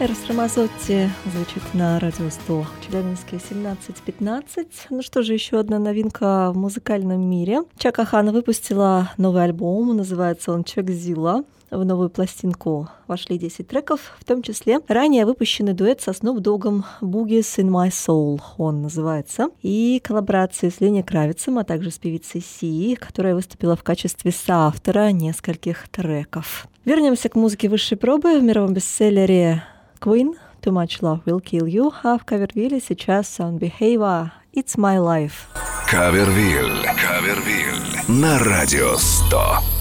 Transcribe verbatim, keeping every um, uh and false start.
Эрос Рамазотти звучит на радио сто в Челябинске семнадцать пятнадцать. Ну что же, еще одна новинка в музыкальном мире. Чака Хан выпустила новый альбом, называется он «Чакзила». В новую пластинку вошли десять треков, в том числе ранее выпущенный дуэт со Snoop Dogg'ом «Boogies in My Soul» он называется, и коллаборации с Леней Кравицем, а также с певицей Си, которая выступила в качестве соавтора нескольких треков. Вернемся к музыке высшей пробы в мировом бестселлере Queen «Too Much Love Will Kill You», а в кавервилле сейчас Sound Behavior «It's My Life». Кавервилл, Кавервилл на радио сто.